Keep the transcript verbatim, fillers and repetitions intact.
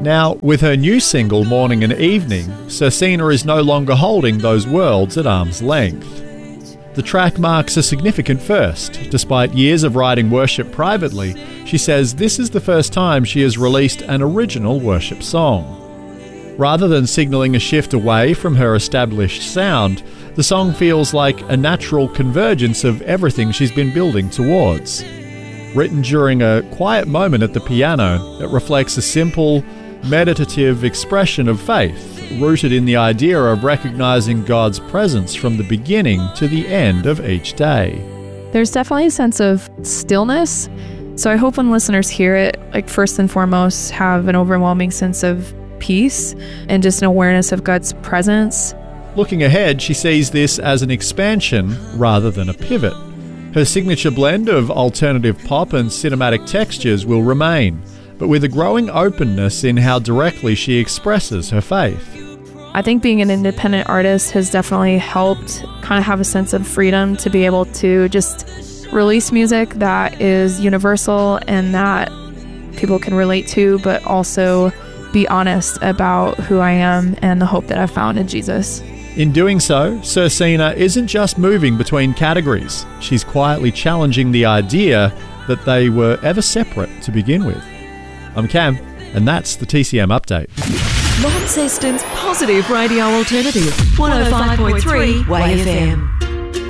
Now, with her new single, Morning and Evening, Sirsina is no longer holding those worlds at arm's length. The track marks a significant first. Despite years of writing worship privately, she says this is the first time she has released an original worship song. Rather than signalling a shift away from her established sound, the song feels like a natural convergence of everything she's been building towards. Written during a quiet moment at the piano, it reflects a simple, meditative expression of faith, rooted in the idea of recognizing God's presence from the beginning to the end of each day. There's definitely a sense of stillness. So I hope when listeners hear it, like first and foremost, have an overwhelming sense of peace and just an awareness of God's presence. Looking ahead, she sees this as an expansion rather than a pivot. Her signature blend of alternative pop and cinematic textures will remain, but with a growing openness in how directly she expresses her faith. I think being an independent artist has definitely helped kind of have a sense of freedom to be able to just release music that is universal and that people can relate to, but also be honest about who I am and the hope that I've found in Jesus. In doing so, Sirsina isn't just moving between categories. She's quietly challenging the idea that they were ever separate to begin with. I'm Cam, and that's the T C M Update. Launceston's positive radio alternative, one oh five point three Way F M.